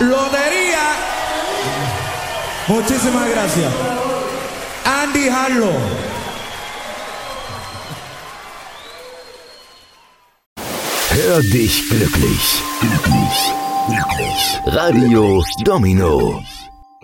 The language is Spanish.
Lotería. Muchísimas gracias. Andy Harlow. Hör dich glücklich. Glücklich. Radio Domino.